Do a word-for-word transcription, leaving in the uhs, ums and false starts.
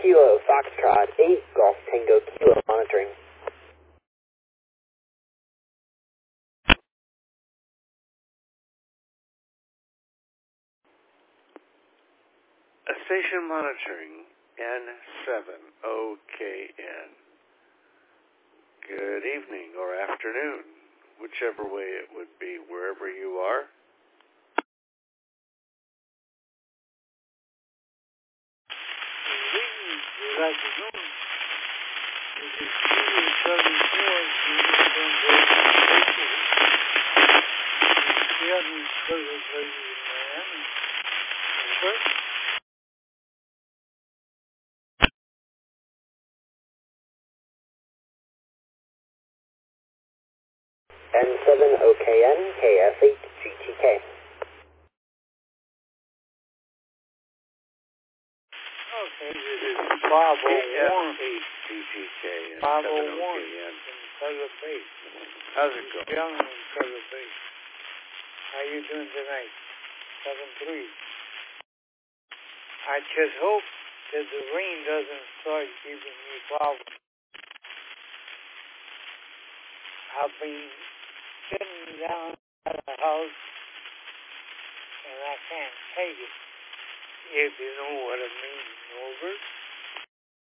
Kilo Foxtrot eight Golf Tango Kilo monitoring. A station monitoring N seven O K N. Good evening or afternoon, whichever way it would be, wherever you are. Good afternoon. This is Kilo seventy-four. Seattle, California, Miami. Over. N seven O K N K S eight G T K. Okay, this is five oh one. eight G T K and five oh seven one O K N. in Feather Bay. How's it going? Young in Feather Bay. How you doing tonight? seven three. I just hope that the rain doesn't start giving me problems. I've been sitting down at the house and I can't take it. If you know what I mean. Over.